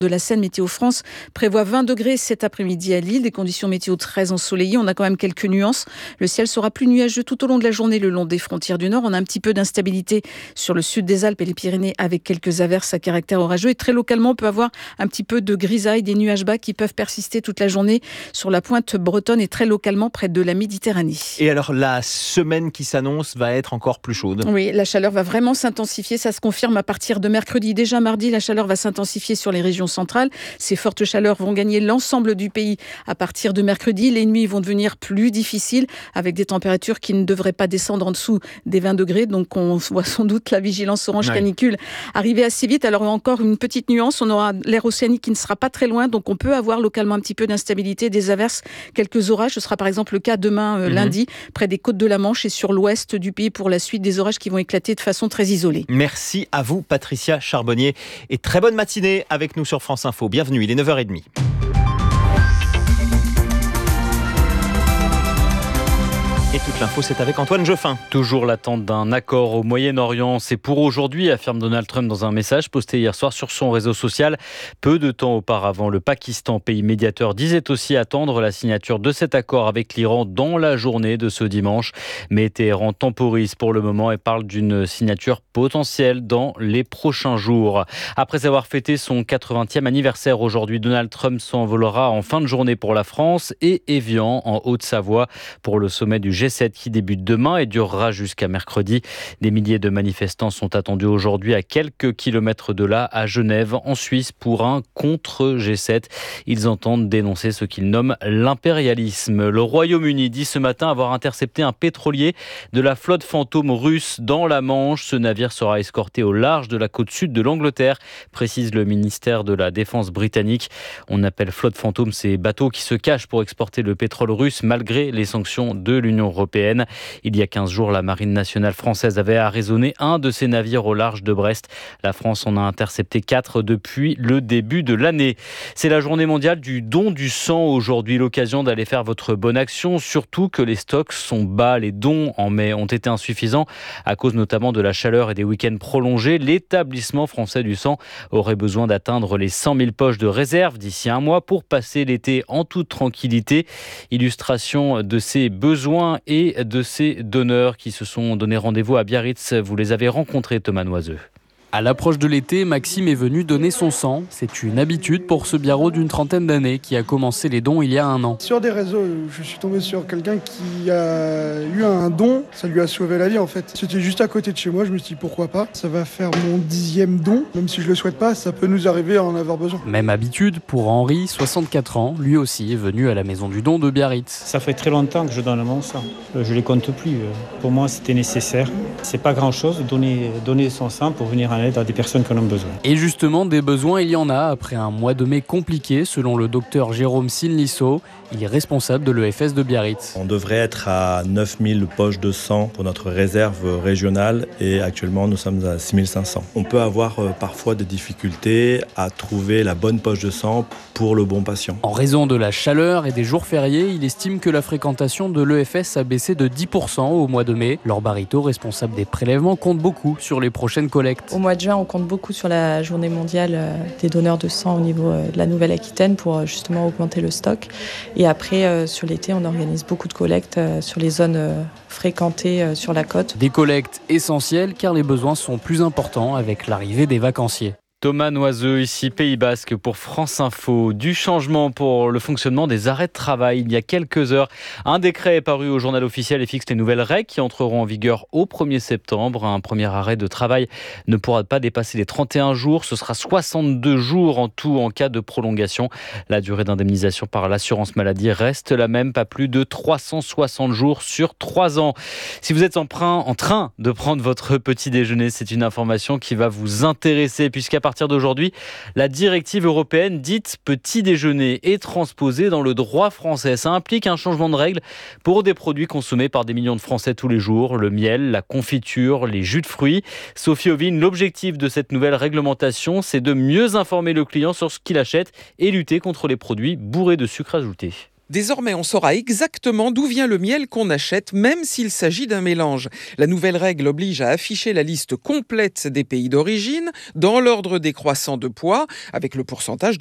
de la Seine, Météo France prévoit 20 degrés cet après-midi à Lille, des conditions météo très ensoleillées. On a quand même quelques nuances. Le ciel sera plus nuageux tout au long de la journée le long des frontières du Nord. On a un petit peu d'instabilité sur le sud des Alpes et les Pyrénées avec quelques averses à caractère orageux. Et très localement, on peut avoir un petit peu de grisaille, des nuages bas qui peuvent persister toute la journée sur la pointe bretonne et très localement près de la Méditerranée. Et alors, la semaine qui s'annonce va être encore plus chaude. Oui, la chaleur va vraiment s'intensifier. Ça se confirme à partir de mercredi. Déjà mardi, la chaleur va s'intensifier sur les régions centrale. Ces fortes chaleurs vont gagner l'ensemble du pays à partir de mercredi. Les nuits vont devenir plus difficiles avec des températures qui ne devraient pas descendre en dessous des 20 degrés. Donc on voit sans doute la vigilance orange canicule arriver assez vite. Alors encore une petite nuance, on aura l'air océanique qui ne sera pas très loin. Donc on peut avoir localement un petit peu d'instabilité, des averses, quelques orages. Ce sera par exemple le cas demain lundi près des côtes de la Manche et sur l'ouest du pays pour la suite, des orages qui vont éclater de façon très isolée. Merci à vous Patricia Charbonnier et très bonne matinée avec nous sur France Info. Bienvenue, il est 9h30. Et toute l'info, c'est avec Antoine Geoffin. Toujours l'attente d'un accord au Moyen-Orient. C'est pour aujourd'hui, affirme Donald Trump dans un message posté hier soir sur son réseau social. Peu de temps auparavant, le Pakistan, pays médiateur, disait aussi attendre la signature de cet accord avec l'Iran dans la journée de ce dimanche. Mais Téhéran temporise pour le moment et parle d'une signature potentielle dans les prochains jours. Après avoir fêté son 80e anniversaire aujourd'hui, Donald Trump s'envolera en fin de journée pour la France et Évian, en Haute-Savoie, pour le sommet du G7 qui débute demain et durera jusqu'à mercredi. Des milliers de manifestants sont attendus aujourd'hui à quelques kilomètres de là, à Genève, en Suisse, pour un contre-G7. Ils entendent dénoncer ce qu'ils nomment l'impérialisme. Le Royaume-Uni dit ce matin avoir intercepté un pétrolier de la flotte fantôme russe dans la Manche. Ce navire sera escorté au large de la côte sud de l'Angleterre, précise le ministère de la Défense britannique. On appelle flotte fantôme ces bateaux qui se cachent pour exporter le pétrole russe malgré les sanctions de l'Union européenne. Il y a 15 jours, la marine nationale française avait arraisonné un de ses navires au large de Brest. La France en a intercepté 4 depuis le début de l'année. C'est la journée mondiale du don du sang aujourd'hui, l'occasion d'aller faire votre bonne action, surtout que les stocks sont bas. Les dons en mai ont été insuffisants à cause notamment de la chaleur et des week-ends prolongés. L'établissement français du sang aurait besoin d'atteindre les 100 000 poches de réserve d'ici un mois pour passer l'été en toute tranquillité. Illustration de ces besoins et de ces donneurs qui se sont donné rendez-vous à Biarritz. Vous les avez rencontrés, Thomas Noiseux. À l'approche de l'été, Maxime est venu donner son sang. C'est une habitude pour ce biarrot d'une trentaine d'années qui a commencé les dons il y a un an. Sur des réseaux, je suis tombé sur quelqu'un qui a eu un don. Ça lui a sauvé la vie en fait. C'était juste à côté de chez moi, je me suis dit pourquoi pas. Ça va faire mon 10e don. Même si je le souhaite pas, ça peut nous arriver à en avoir besoin. Même habitude pour Henri, 64 ans. Lui aussi est venu à la maison du don de Biarritz. Ça fait très longtemps que je donne mon sang. Je les compte plus. Pour moi, c'était nécessaire. C'est pas grand chose, donner son sang pour venir en aide à des personnes qui en ont besoin. Et justement, des besoins, il y en a après un mois de mai compliqué, selon le docteur Jérôme Sinlisso. Il est responsable de l'EFS de Biarritz. On devrait être à 9000 poches de sang pour notre réserve régionale et actuellement nous sommes à 6500. On peut avoir parfois des difficultés à trouver la bonne poche de sang pour le bon patient. En raison de la chaleur et des jours fériés, il estime que la fréquentation de l'EFS a baissé de 10% au mois de mai. Laure Barito, responsable des prélèvements, compte beaucoup sur les prochaines collectes. Au mois de juin, on compte beaucoup sur la journée mondiale des donneurs de sang au niveau de la Nouvelle-Aquitaine pour justement augmenter le stock. Et après, sur l'été, on organise beaucoup de collectes sur les zones fréquentées sur la côte. Des collectes essentielles car les besoins sont plus importants avec l'arrivée des vacanciers. Thomas Noiseux, ici Pays Basque pour France Info. Du changement pour le fonctionnement des arrêts de travail. Il y a quelques heures, un décret est paru au journal officiel et fixe les nouvelles règles qui entreront en vigueur au 1er septembre. Un premier arrêt de travail ne pourra pas dépasser les 31 jours. Ce sera 62 jours en tout en cas de prolongation. La durée d'indemnisation par l'assurance maladie reste la même, pas plus de 360 jours sur 3 ans. Si vous êtes en train de prendre votre petit déjeuner, c'est une information qui va vous intéresser puisqu'à partir d'aujourd'hui, la directive européenne dite petit déjeuner est transposée dans le droit français. Ça implique un changement de règles pour des produits consommés par des millions de Français tous les jours, le miel, la confiture, les jus de fruits. Sophie Ovine, l'objectif de cette nouvelle réglementation, c'est de mieux informer le client sur ce qu'il achète et lutter contre les produits bourrés de sucre ajouté. Désormais, on saura exactement d'où vient le miel qu'on achète, même s'il s'agit d'un mélange. La nouvelle règle oblige à afficher la liste complète des pays d'origine, dans l'ordre décroissant de poids, avec le pourcentage